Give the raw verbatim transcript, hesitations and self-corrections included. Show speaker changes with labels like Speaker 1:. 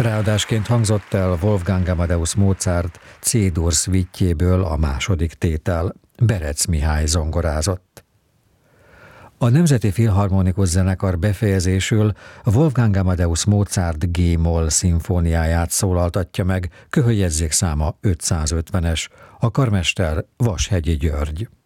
Speaker 1: Ráadásként hangzott el Wolfgang Amadeus Mozart C-dur szvítjéből a második tétel, Berec Mihály zongorázott. A Nemzeti Filharmonikus Zenekar befejezésül Wolfgang Amadeus Mozart G-moll szimfóniáját szólaltatja meg, köhöljegyzékszáma ötszázötvenes, a karmester Vashegyi György.